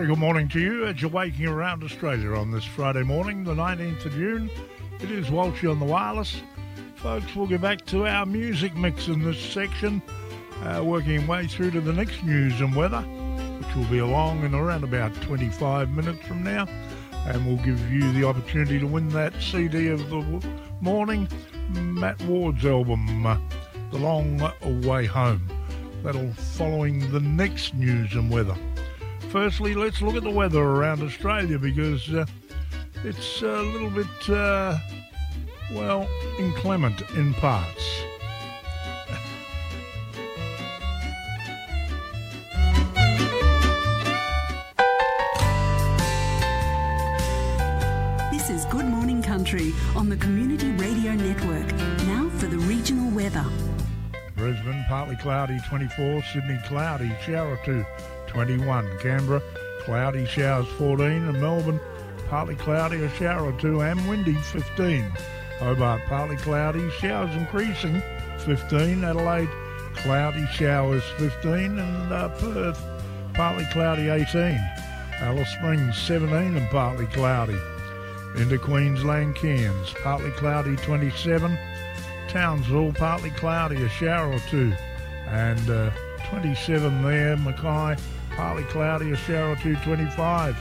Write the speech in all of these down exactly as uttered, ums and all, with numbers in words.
very good morning to you as you're waking around Australia on this Friday morning, the nineteenth of June. It is Walshy on the wireless. Folks, we'll get back to our music mix in this section, uh, working way through to the next news and weather, which will be along in around about twenty-five minutes from now. And we'll give you the opportunity to win that C D of the morning, Matt Ward's album, uh, The Long Way Home. That'll following the next news and weather. Firstly, let's look at the weather around Australia because uh, it's a little bit, uh, well, inclement in parts. This is Good Morning Country on the Community Radio Network. Now for the regional weather. Brisbane, partly cloudy, twenty-four. Sydney, cloudy, shower two, twenty-one. Canberra, cloudy, showers, fourteen. And Melbourne, partly cloudy, a shower or two, and windy, fifteen. Hobart, partly cloudy, showers increasing, fifteen. Adelaide, cloudy, showers, fifteen. And uh, Perth, partly cloudy, eighteen. Alice Springs, seventeen and partly cloudy. Into Queensland, Cairns, partly cloudy, twenty-seven. Townsville, partly cloudy, a shower or two. And uh, twenty-seven there. Mackay, partly cloudy, a shower or two, twenty-five.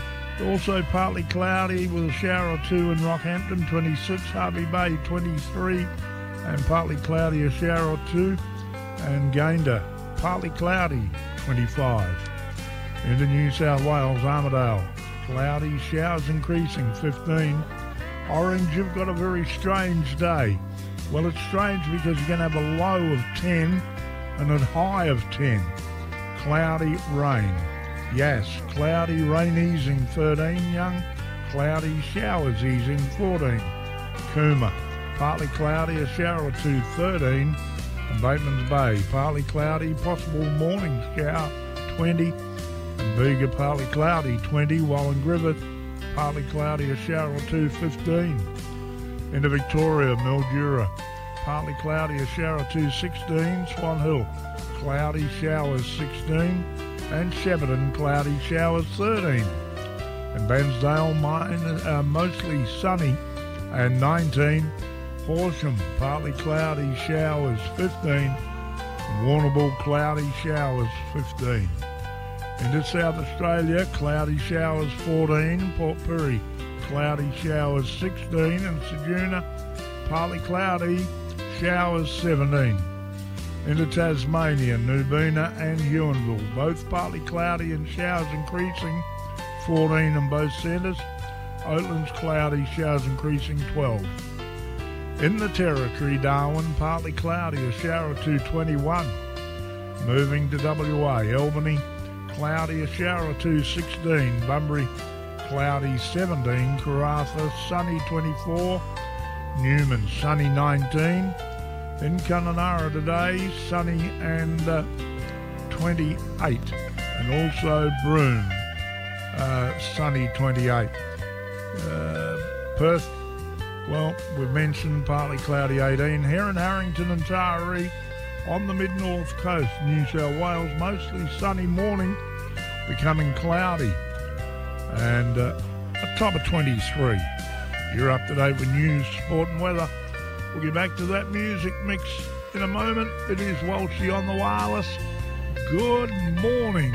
Also partly cloudy with a shower or two in Rockhampton, twenty-six. Harvey Bay, twenty-three. And partly cloudy, a shower or two. And Gayndah, partly cloudy, twenty-five. Into New South Wales, Armidale, cloudy, showers increasing, fifteen. Orange, you've got a very strange day. Well, it's strange because you're going to have a low of ten and a high of ten. Cloudy, rain. Yes, cloudy, rain easing, thirteen. Young, cloudy, showers easing, fourteen. Cooma, partly cloudy, a shower or two, thirteen. And Bateman's Bay, partly cloudy, possible morning shower, twenty. And Bega, partly cloudy, twenty. While in Griffith, partly cloudy, a shower or two, fifteen. Into Victoria, Mildura, partly cloudy, a shower or two, sixteen. Swan Hill, cloudy, showers, sixteen. And Shepparton, cloudy, showers, thirteen. And Bairnsdale, mine, uh, mostly sunny, and nineteen. Horsham, partly cloudy, showers, fifteen. And Warrnambool, cloudy, showers, fifteen. Into South Australia, cloudy showers, fourteen. Port Pirie, cloudy showers, sixteen. And Ceduna, partly cloudy, showers, seventeen. Into Tasmania, Nubina and Huonville, both partly cloudy and showers increasing, fourteen in both centres. Oatlands, cloudy, showers increasing, twelve. In the Territory, Darwin, partly cloudy, a shower or two, twenty-one. Moving to W A, Albany, cloudy, a shower or two, sixteen. Bunbury, cloudy, seventeen. Karratha, sunny, twenty-four. Newman, sunny, nineteen. In Kununurra today, sunny and uh, twenty-eight. And also Broome, uh, sunny, twenty-eight. Uh, Perth, well, we've mentioned partly cloudy, eighteen. Heron, Harrington and Taree on the mid-north coast. New South Wales, mostly sunny morning, becoming cloudy. And uh, a top of twenty-three. You're up to date with news, sport and weather. We'll get back to that music mix in a moment. It is Walshy on the wireless. Good morning.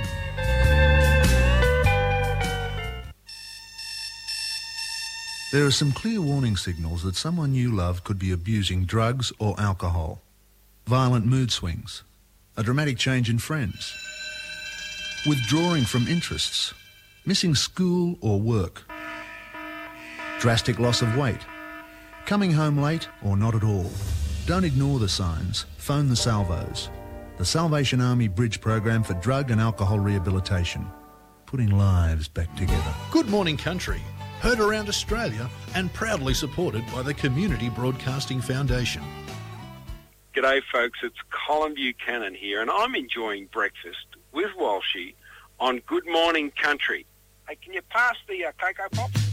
There are some clear warning signals that someone you love could be abusing drugs or alcohol. Violent mood swings, a dramatic change in friends, withdrawing from interests, missing school or work, drastic loss of weight, coming home late or not at all. Don't ignore the signs. Phone the Salvos, the Salvation Army Bridge Program for Drug and Alcohol Rehabilitation, putting lives back together. Good Morning Country, heard around Australia and proudly supported by the Community Broadcasting Foundation. G'day folks, it's Colin Buchanan here and I'm enjoying breakfast with Walshy on Good Morning Country. Hey, can you pass the uh, Cocoa Pops?